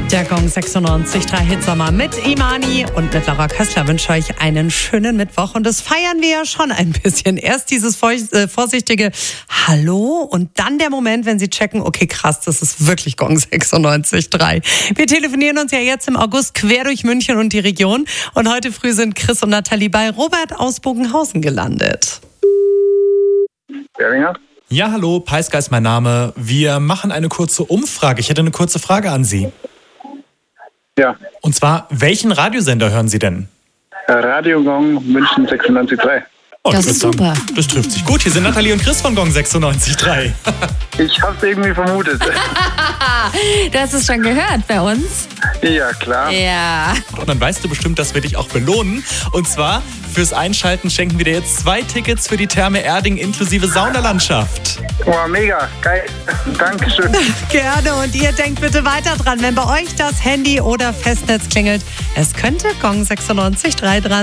Der Gong 96.3 Hitsommer mit Imani und mit Laura Köstler wünsche euch einen schönen Mittwoch. Und das feiern wir ja schon ein bisschen. Erst dieses vorsichtige Hallo und dann der Moment, wenn sie checken, okay krass, das ist wirklich Gong 96.3. Wir telefonieren uns ja jetzt im August quer durch München und die Region. Und heute früh sind Chris und Nathalie bei Robert aus Bogenhausen gelandet. Beringer? Ja, hallo, Peiska ist mein Name. Wir machen eine kurze Umfrage. Ich hätte eine kurze Frage an Sie. Ja. Und zwar, welchen Radiosender hören Sie denn? Radio Gong München 96.3. Oh, Das ist super. Das trifft sich gut. Hier sind Nathalie und Chris von Gong 96.3. Ich hab's irgendwie vermutet. Du hast es schon gehört bei uns. Ja, klar. Ja. Und dann weißt du bestimmt, dass wir dich auch belohnen. Und zwar, fürs Einschalten schenken wir dir jetzt 2 Tickets für die Therme Erding inklusive Saunalandschaft. Oh, mega. Geil. Dankeschön. Gerne. Und ihr denkt bitte weiter dran, wenn bei euch das Handy oder Festnetz klingelt. Es könnte Gong 96.3 dran